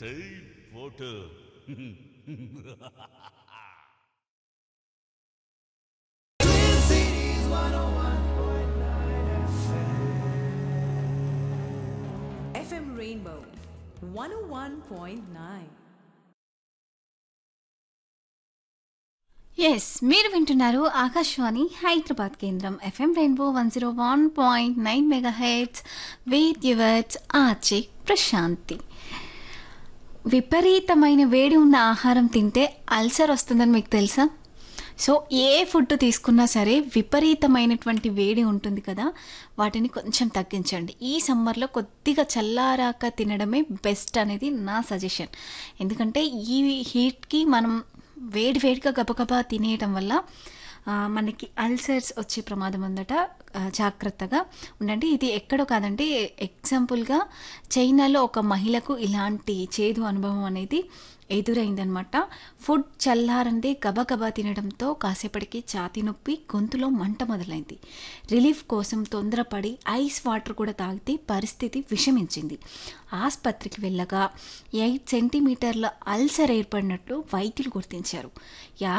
Decide voter. FM Rainbow 101.9. Yes మీరు వింటున్నారు ఆకాశవాణి హైదరాబాద్ కేంద్రం FM rainbow 101.9 megahertz with yours RJ Prashanti. విపరీతమైన వేడి ఉన్న ఆహారం తింటే అల్సర్ వస్తుందని మీకు తెలుసా? సో ఏ ఫుడ్ తీసుకున్నా సరే విపరీతమైనటువంటి వేడి ఉంటుంది కదా, వాటిని కొంచెం తగ్గించండి. ఈ సమ్మర్లో కొద్దిగా చల్లారాక తినడమే బెస్ట్ అనేది నా సజెషన్. ఎందుకంటే ఈ హీట్కి మనం వేడివేడిగా గబగబా తినేయటం వల్ల మనకి అల్సర్స్ వచ్చే ప్రమాదం ఉందట. జాగ్రత్తగా ఉండండి. ఇది ఎక్కడో కాదండి, ఎగ్జాంపుల్గా చైనాలో ఒక మహిళకు ఇలాంటి చేదు అనుభవం అనేది ఎదురైందనమాట. ఫుడ్ చల్లారందే గబగబా తినడంతో కాసేపటికి ఛాతీ నొప్పి, గొంతులో మంట మొదలైంది. రిలీఫ్ కోసం తొందరపడి ఐస్ వాటర్ కూడా తాగితే పరిస్థితి విషమించింది. ఆసుపత్రికి వెళ్ళగా 8 సెంటీమీటర్ల అల్సర్ ఏర్పడినట్లు వైద్యులు గుర్తించారు.